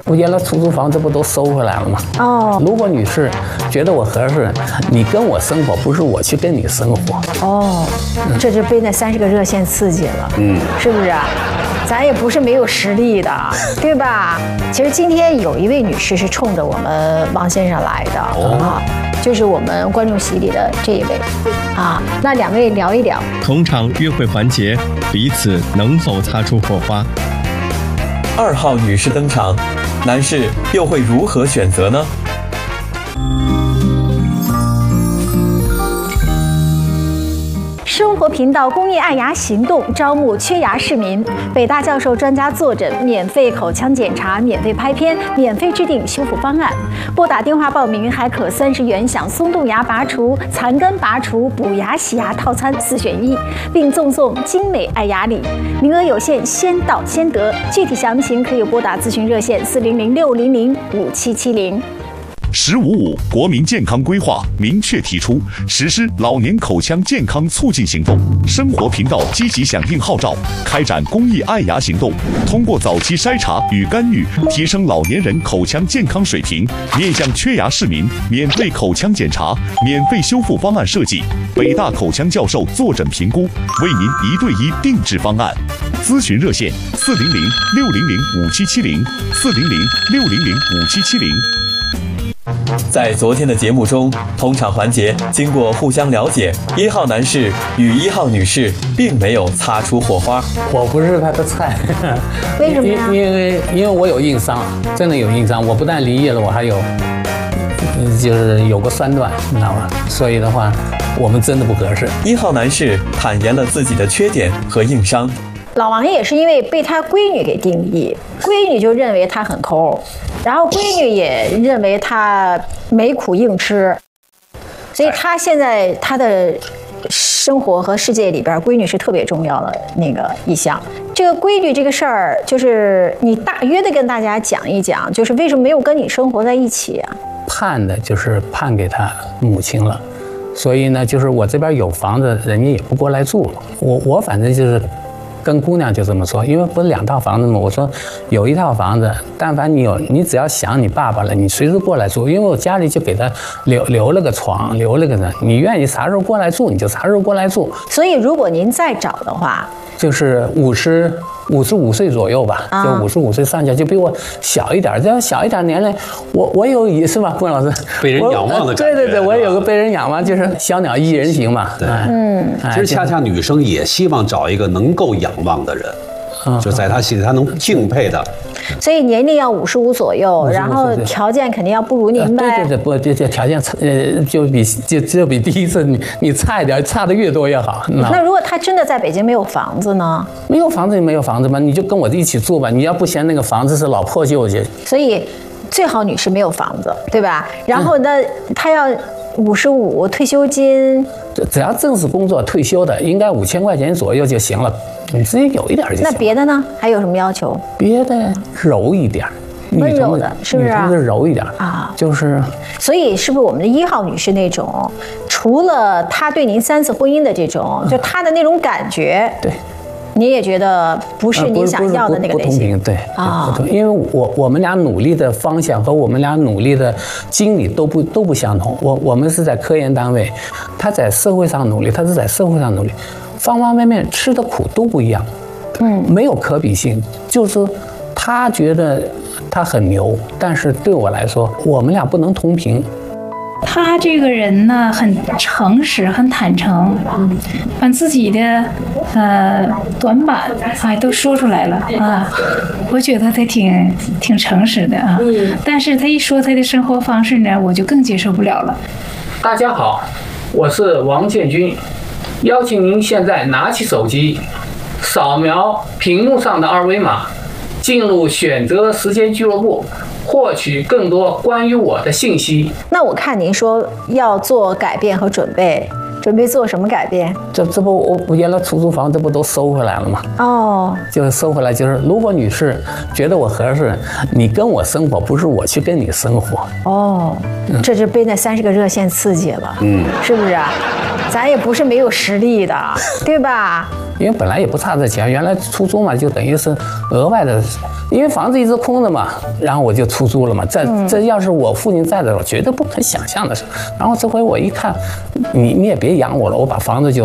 我原来出租房这不都收回来了吗？ 哦， 如果女士觉得我合适，你跟我生活，不是我去跟你生活。 哦，这就被那30个热线刺激了，是不是啊？咱也不是没有实力的，对吧？其实今天有一位女士是冲着我们王先生来的啊，就是我们观众席里的这一位啊。那两位聊一聊， 同场约会环节，彼此能否擦出火花 ？2号女士登场，男士又会如何选择呢？ 生活频道公益爱牙行动招募缺牙市民，北大教授专家坐诊，免费口腔检查，免费拍片，免费制定修复方案。拨打电话报名，还可30元享松动牙拔除、残根拔除、补牙洗牙套餐4选1，并赠送精美爱牙礼。名额有限，先到先得。具体详情可以拨打咨询热线400-600-5770。 “15.5”国民健康规划明确提出实施老年口腔健康促进行动。生活频道积极响应号召，开展公益爱牙行动，通过早期筛查与干预，提升老年人口腔健康水平，面向缺牙市民免费口腔检查、免费修复方案设计，北大口腔教授坐诊评估，为您1对1定制方案。咨询热线400-600-5770，400-600-5770。 在昨天的节目中，同场环节经过互相了解，1号男士与1号女士并没有擦出火花。 我不是他的菜， 为什么呢？ 因为我有硬伤，真的有硬伤。我不但离异了，我还有就是有个酸断，你知道吗？所以的话，我们真的不合适。 1号男士坦言了自己的缺点和硬伤。 老王爷也是因为被他闺女给定义，闺女就认为他很抠，然后闺女也认为他没苦硬吃，所以他现在他的生活和世界里边，闺女是特别重要的那个一项。这个闺女这个事儿，就是你大约的跟大家讲一讲，就是为什么没有跟你生活在一起啊？ 判的就是判给他母亲了，所以呢，就是我这边有房子，人家也不过来住了。我反正就是。跟姑娘就这么说，因为不是2套房子吗？我说有1套房子，但凡你只要想你爸爸了，你随时过来住，因为我家里就给他留了个床，留了个人，你愿意啥时候过来住你就啥时候过来住。 所以如果您再找的话， 就是55岁左右吧，就55岁上下，就比我小一点，这样小一点年龄，我有是吧，顾老师？ 被人仰望的感觉。 对，我有个被人仰望，就是小鸟依人形嘛。 对，其实恰恰女生也希望找一个能够仰望的人，就在她心里她能敬佩的。 所以年龄要55左右，然后条件肯定要不如您呗。 对，不，这条件就比第一次你差一点，差的越多越好。 那如果他真的在北京没有房子呢？ 没有房子就没有房子吧，你就跟我一起住吧。你要不嫌那个房子是老破旧去， 所以最好女士没有房子，对吧？然后呢，她要55退休金， 只要正式工作退休的，应该5000块钱左右就行了。你自己有一点就行。 那别的呢？还有什么要求？ 别的柔一点， 温柔的，是不是？ 女同志柔一点啊，就是。 所以是不是我们的1号女士那种，除了她对您3次婚姻的这种，就她的那种感觉， 对， 你也觉得不是你想要的那个类型？ 对啊，因为我们俩努力的方向和我们俩努力的经历都不相同。我们是在科研单位，她在社会上努力，她是在社会上努力。方方面面吃的苦都不一样，没有可比性。就是他觉得他很牛，但是对我来说，我们俩不能同频。 他这个人呢，很诚实，很坦诚，把自己的短板都说出来了啊。我觉得他挺诚实的啊。但是他一说他的生活方式呢，我就更接受不了了。 大家好，我是王建军。邀请您现在拿起手机，扫描屏幕上的2维码，进入选择时间俱乐部，获取更多关于我的信息。 那我看您说要做改变和准备做什么改变？ 这不我原来出租房这不都收回来了吗？ 哦， 就是收回来，就是如果女士觉得我合适，你跟我生活，不是我去跟你生活。 哦，这就被那30个热线刺激了，是不是啊？咱也不是没有实力的，对吧？ 因为本来也不差这钱，原来出租嘛，就等于是额外的，因为房子一直空着嘛，然后我就出租了嘛。这要是我父亲在的时候，绝对不肯想象的事。然后这回我一看，你也别养我了，我把房子就